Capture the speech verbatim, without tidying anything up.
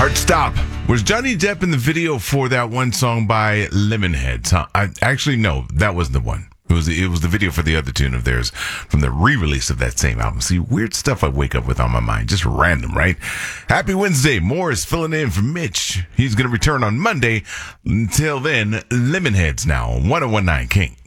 Heart Stop. Was Johnny Depp in the video for that one song by Lemonheads? Huh? I actually no, that wasn't the one. It was it was the video for the other tune of theirs from the re-release of that same album. See, weird stuff I wake up with on my mind, just random, right? Happy Wednesday. Morris filling in for Mitch. He's going to return on Monday. Until then, Lemonheads now on one oh one nine King.